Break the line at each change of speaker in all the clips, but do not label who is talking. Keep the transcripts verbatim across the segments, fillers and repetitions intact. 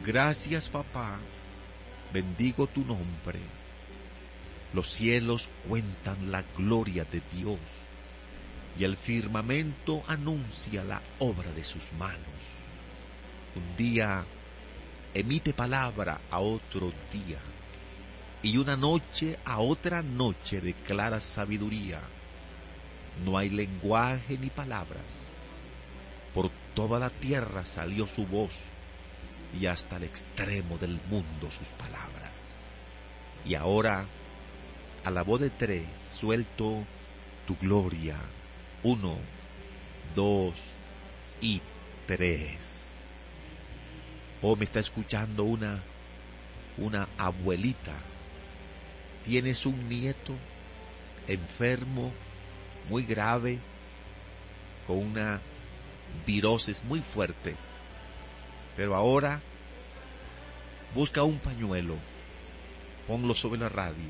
Gracias, papá, bendigo tu nombre. Los cielos cuentan la gloria de Dios, y el firmamento anuncia la obra de sus manos. Un día emite palabra a otro día, y una noche a otra noche declara sabiduría. No hay lenguaje ni palabras. Por toda la tierra salió su voz, y hasta el extremo del mundo sus palabras. Y ahora, a la voz de tres, suelto tu gloria. Uno, dos y tres. Oh, me está escuchando una, una abuelita. Tienes un nieto enfermo, muy grave, con una virosis muy fuerte. Pero ahora busca un pañuelo, ponlo sobre la radio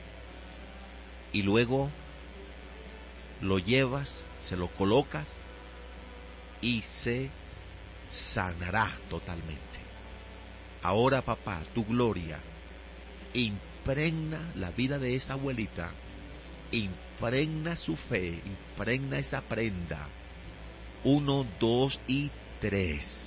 y luego lo llevas, se lo colocas y se sanará totalmente. Ahora, papá, tu gloria impregna la vida de esa abuelita, impregna su fe, impregna esa prenda. Uno, dos y tres.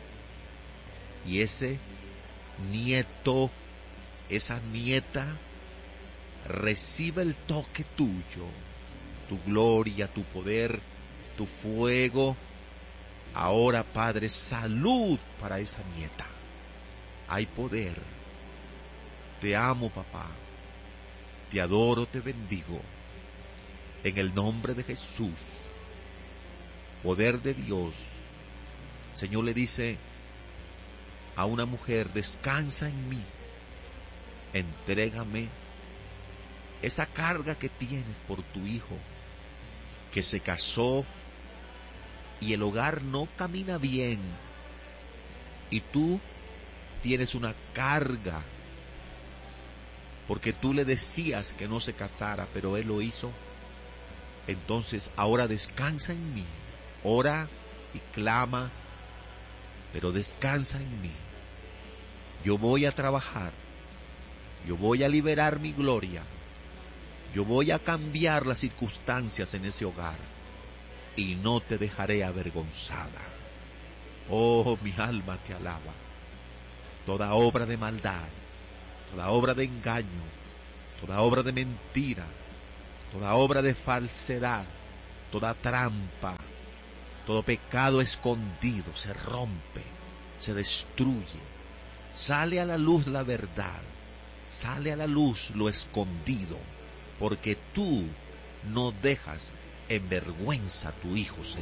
Y ese nieto, esa nieta, recibe el toque tuyo, tu gloria, tu poder, tu fuego. Ahora, Padre, salud para esa nieta. Hay poder. Te amo, papá. Te adoro, te bendigo. En el nombre de Jesús. Poder de Dios. El Señor le dice a una mujer: descansa en mí. Entrégame esa carga que tienes por tu hijo, que se casó y el hogar no camina bien, y tú tienes una carga porque tú le decías que no se casara, pero él lo hizo. Entonces ahora descansa en mí, ora y clama, pero descansa en mí. Yo voy a trabajar, yo voy a liberar mi gloria, yo voy a cambiar las circunstancias en ese hogar, y no te dejaré avergonzada. Oh, mi alma te alaba. Toda obra de maldad, toda obra de engaño, toda obra de mentira, toda obra de falsedad, toda trampa, todo pecado escondido se rompe, se destruye. Sale a la luz la verdad, sale a la luz lo escondido, porque tú no dejas en vergüenza a tu hijo, Señor.